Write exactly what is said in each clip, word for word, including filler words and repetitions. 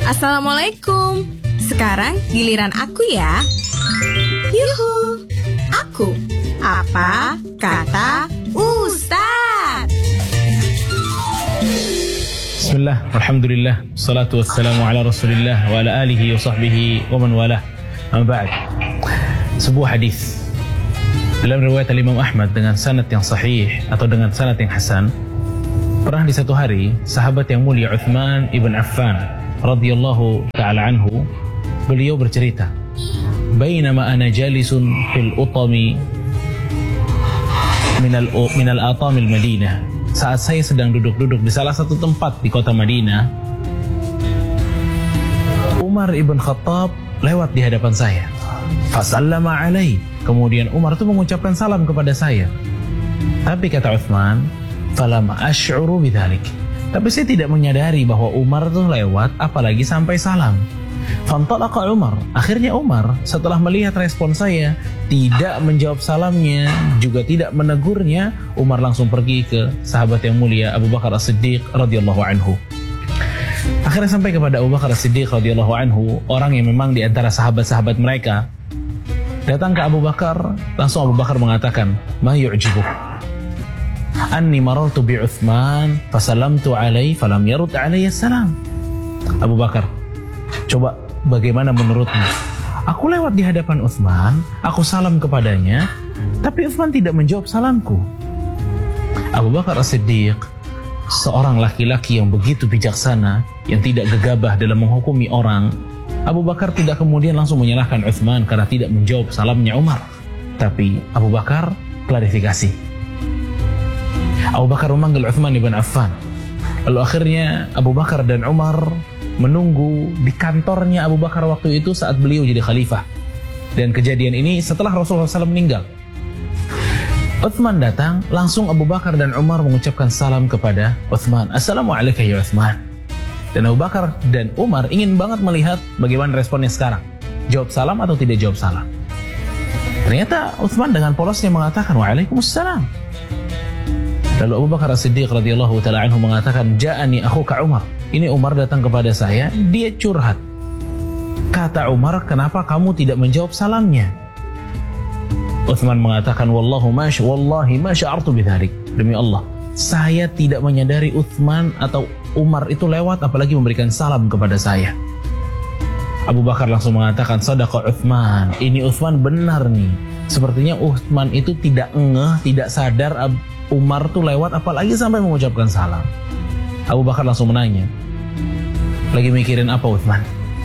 Assalamualaikum. Sekarang giliran aku ya. Yuhu. Aku. Apa kata Ustaz? Bismillah, alhamdulillah, salatu wassalamu ala rasulillah wa ala alihi wa sahbihi wa man walah. Amma ba'd. Sebuah hadis dalam riwayat Imam Ahmad dengan sanad yang sahih atau dengan sanad yang hasan. Pernah di satu hari sahabat yang mulia Uthman ibn Affan radhiyallahu ta'ala anhu, beliau bercerita, bainama ana jalisun fil utami minal minal atamil Madinah, saat saya sedang duduk-duduk di salah satu tempat di kota Madinah, Umar ibn Khattab lewat di hadapan saya. Fasallama alai, kemudian Umar itu mengucapkan salam kepada saya. Tapi kata Uthman, falam asy'uru bidzalik, tapi saya tidak menyadari bahwa Umar itu lewat apalagi sampai salam. Fantalaqa Umar, akhirnya Umar setelah melihat respon saya tidak menjawab salamnya, juga tidak menegurnya, Umar langsung pergi ke sahabat yang mulia Abu Bakar As-Siddiq radhiyallahu anhu. Akhirnya sampai kepada Abu Bakar As-Siddiq radhiyallahu anhu, orang yang memang di antara sahabat-sahabat mereka. Datang ke Abu Bakar, langsung Abu Bakar mengatakan, "Ma yu'jibuk? Anni marartu bi Uthman fasalamtu alaihi falam yarud alayya salam." Abu Bakar, coba bagaimana menurutmu? Aku lewat di hadapan Uthman, aku salam kepadanya, tapi Uthman tidak menjawab salamku. Abu Bakar As-Siddiq, seorang laki-laki yang begitu bijaksana, yang tidak gegabah dalam menghukumi orang. Abu Bakar tidak kemudian langsung menyalahkan Uthman karena tidak menjawab salamnya Umar. Tapi Abu Bakar klarifikasi. Abu Bakar memanggil Uthman ibn Affan. Lalu akhirnya Abu Bakar dan Umar menunggu di kantornya Abu Bakar waktu itu saat beliau jadi khalifah. Dan kejadian ini setelah Rasulullah shallallahu alaihi wasallam meninggal. Uthman datang, langsung Abu Bakar dan Umar mengucapkan salam kepada Uthman. Assalamualaikum ya Uthman. Dan Abu Bakar dan Umar ingin banget melihat bagaimana responnya sekarang. Jawab salam atau tidak jawab salam. Ternyata Uthman dengan polosnya mengatakan Waalaikumsalam. Lalu Abu Bakar As-Siddiq radhiyallahu ta'ala anhu mengatakan, Ja'ani akhuka Umar. Ini Umar datang kepada saya, dia curhat. Kata Umar, kenapa kamu tidak menjawab salamnya? Uthman mengatakan, Wallahu masya, wallahi ma sya'artu bidzalik. Demi Allah, saya tidak menyadari Uthman atau Umar itu lewat apalagi memberikan salam kepada saya. Abu Bakar langsung mengatakan, Sadaqa Uthman. Ini Uthman benar nih. Sepertinya Uthman itu tidak ngeh, tidak sadar Umar tuh lewat apalagi sampai mengucapkan salam. Abu Bakar langsung menanya, lagi mikirin apa Uthman?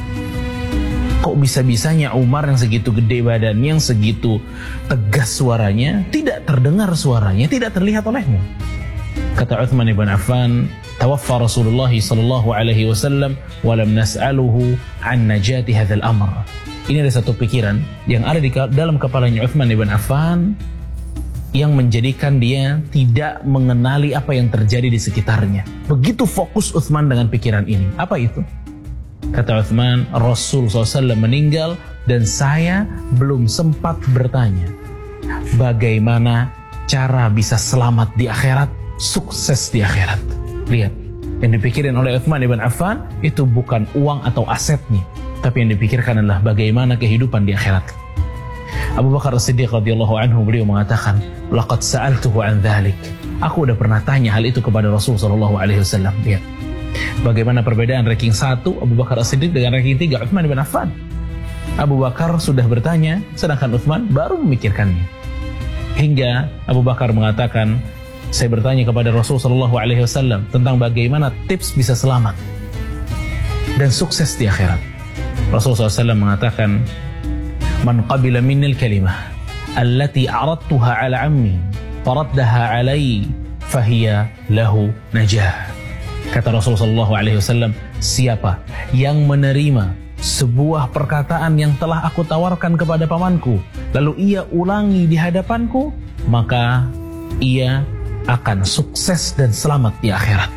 Kok bisa-bisanya Umar yang segitu gede badannya, yang segitu tegas suaranya, tidak terdengar suaranya, tidak terlihat olehmu? Kata Uthman ibn Affan, Tawaffa Rasulullah sallallahu alaihi wasallam wa lam nas'aluhu an najati hadzal amr. Ini ada satu pikiran yang ada di dalam kepalanya Uthman ibn Affan yang menjadikan dia tidak mengenali apa yang terjadi di sekitarnya. Begitu fokus Uthman dengan pikiran ini. Apa itu? Kata Uthman, Rasul shallallahu alaihi wasallam meninggal dan saya belum sempat bertanya bagaimana cara bisa selamat di akhirat, sukses di akhirat. Lihat, yang dipikirin oleh Uthman ibn Affan itu bukan uang atau asetnya, tapi yang dipikirkan adalah bagaimana kehidupan di akhirat. Abu Bakar As-Siddiq radhiyallahu anhu, beliau mengatakan, laqad sa'altuhu an dzalik. Aku udah pernah tanya hal itu kepada Rasul sallallahu alaihi wasallam. Lihat, bagaimana perbedaan ranking satu Abu Bakar As-Siddiq dengan ranking tiga Uthman ibn Affan. Abu Bakar sudah bertanya, sedangkan Uthman baru memikirkannya. Hingga Abu Bakar mengatakan, saya bertanya kepada Rasul sallallahu alaihi wasallam tentang bagaimana tips bisa selamat dan sukses di akhirat. Rasul sallallahu alaihi wasallam mengatakan, man qabila minnil kalimah allati aradtuha ala ammi faraddaha alai fahiya lahu najah. Kata Rasul sallallahu alaihi wasallam, siapa yang menerima sebuah perkataan yang telah aku tawarkan kepada pamanku lalu ia ulangi di hadapanku, maka ia akan sukses dan selamat di akhirat.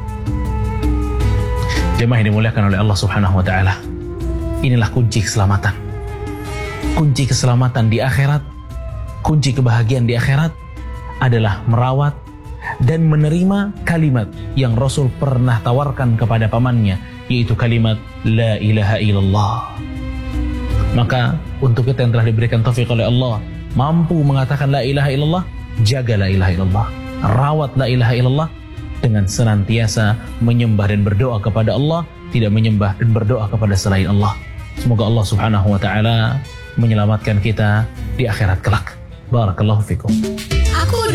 Jemaah yang dimuliakan oleh Allah Subhanahu wa taala. Inilah kunci keselamatan. Kunci keselamatan di akhirat, kunci kebahagiaan di akhirat adalah merawat dan menerima kalimat yang Rasul pernah tawarkan kepada pamannya, yaitu kalimat La ilaha illallah. Maka untuk kita yang telah diberikan taufik oleh Allah mampu mengatakan La ilaha illallah, jaga La ilaha illallah, rawat La ilaha illallah dengan senantiasa menyembah dan berdoa kepada Allah, tidak menyembah dan berdoa kepada selain Allah. Semoga Allah subhanahu wa ta'ala menyelamatkan kita di akhirat kelak. Barakallahu fikum. Aku